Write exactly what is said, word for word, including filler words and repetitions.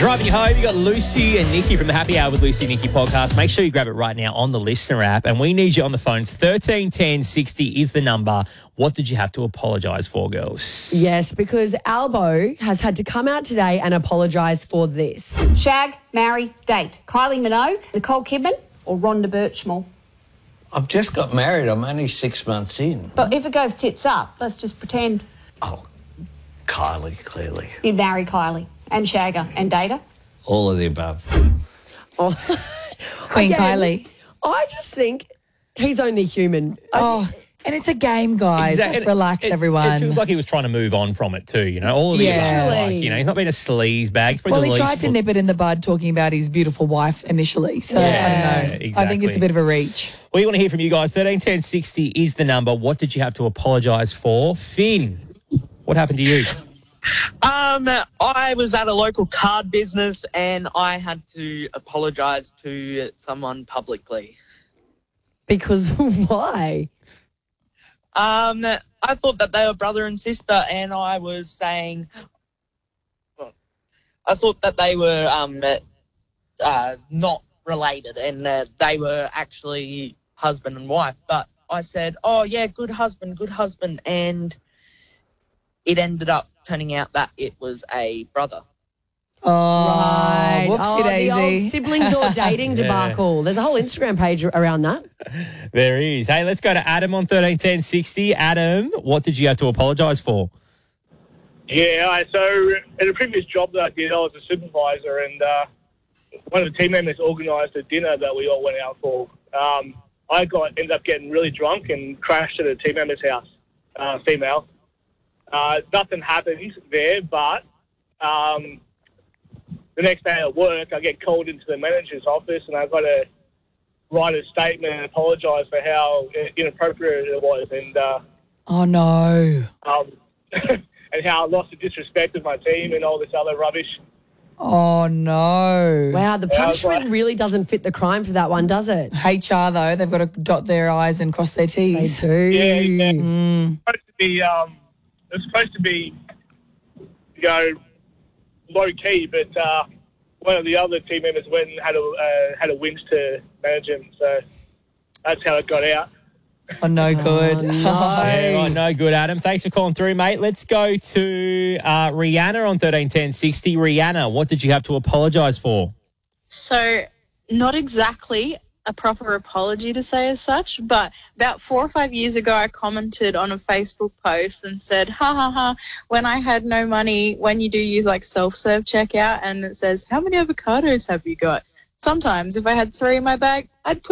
Driving you home, you got Lucy and Nikki from the Happy Hour with Lucy and Nikki podcast. Make sure you grab it right now on the Listener app, and we need you on the phones. thirteen ten sixty is the number. What did you have to apologise for, girls? Yes, because Albo has had to come out today and apologise for this. Shag, marry, date. Kylie Minogue, Nicole Kidman or Rhonda Birchmore? I've just got married. I'm only six months in. But if it goes tits up, let's just pretend Oh, Kylie, clearly. you'd marry Kylie and shag her and date her. All of the above. Oh. Queen Again, Kylie. I just think he's only human. Oh, and it's a game, guys. Exactly. Like, relax, It- it- everyone. It feels like he was trying to move on from it too, you know? All of the Yeah. like, you know, he's not been a sleaze bag. He's probably well, the he least tried to nip it in the bud talking about his beautiful wife initially. So, Yeah, I don't know. I exactly. think it's a bit of a reach. We want to hear from you guys. thirteen ten sixty is the number. What did you have to apologise for? Finn, what happened to you? Um, I was at a local card business and I had to apologise to someone publicly. Because why? Um, I thought that they were brother and sister, and I was saying, I thought that they were um, uh, not related, and uh, they were actually husband and wife. But I said, "Oh yeah, good husband, good husband," and it ended up turning out that it was a brother. Oh, Right. whoopsie Oh, the daisy. old siblings or dating Yeah. debacle. There's a whole Instagram page around that. There is. Hey, let's go to Adam on thirteen ten sixty. Adam, what did you have to apologise for? Yeah, I- so in a previous job that I did, I was a supervisor, and uh, one of the team members organised a dinner that we all went out for. Um, I got ended up getting really drunk and crashed at a team member's house, uh, female. Uh, nothing happened there, but um, the next day at work, I get called into the manager's office, and I've got to write a statement and apologise for how inappropriate it was, and uh, Oh, no. um, and how I lost the disrespect of my team and all this other rubbish. Oh, no. Wow, the Yeah, I was punishment like- really doesn't fit the crime for that one, does it? H R, though, they've got to dot their I's and cross their They T's. do. Yeah, yeah. Mm. It's supposed to be, um, it's supposed to be, you know, low key, but uh, one of the other team members went and had a uh, had a winch to manage him, so that's how it got out. Oh, no good. Oh, no. Yeah, right, no good, Adam. Thanks for calling through, mate. Let's go to uh, Rihanna on thirteen ten sixty. Rihanna, what did you have to apologise for? So, not exactly a proper apology to say as such, but about four or five years ago, I commented on a Facebook post and said, ha ha ha, when I had no money, when you do use like self-serve checkout and it says, how many avocados have you got? Sometimes if I had three in my bag, I'd put